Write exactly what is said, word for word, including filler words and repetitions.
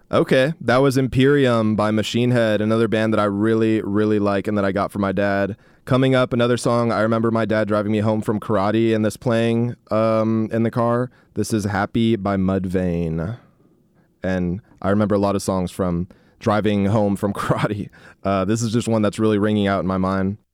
Okay, that was Imperium by Machine Head, another band that I really, really like and that I got from my dad. Coming up, another song, I remember my dad driving me home from karate and this playing um, in the car. This is Happy by Mudvayne. And I remember a lot of songs from driving home from karate. Uh, this is just one that's really ringing out in my mind.